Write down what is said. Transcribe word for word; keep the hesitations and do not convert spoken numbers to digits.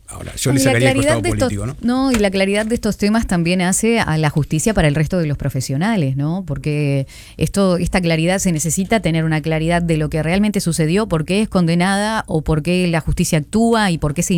Ahora, yo le sacaría el costado político, ¿no? No, y la claridad de estos temas también hace a la justicia político, estos, ¿no? No, y la claridad de estos temas también hace a la justicia para el resto de los profesionales, ¿no? Porque esto, esta claridad se necesita tener una claridad de lo que realmente sucedió, por qué es condenada o por qué la justicia actúa y por qué se